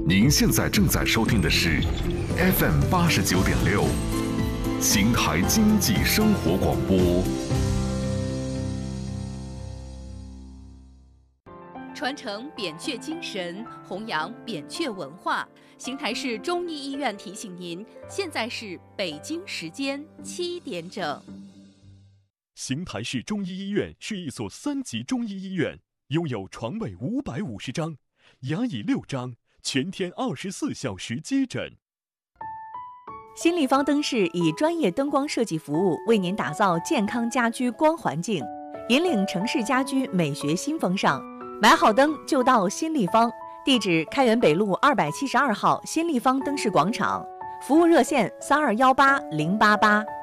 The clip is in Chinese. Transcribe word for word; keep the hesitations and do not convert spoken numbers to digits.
您现在正在收听的是 F M 八十九点六，邢台经济生活广播。 传承扁鹊精神，弘扬扁鹊文化。邢台市中医医院提醒您，现在是北京时间七点整。 邢台市中医医院是一所三级中医医院，拥有床位五百五十张，牙椅六张，全天二十四小时接诊。 新立方灯饰以专业灯光设计服务，为您打造健康家居光环境，引领城市家居美学新风尚。买好灯就到新立方，地址开元北路二百七十二号新立方灯饰广场，服务热线三二幺八零八八。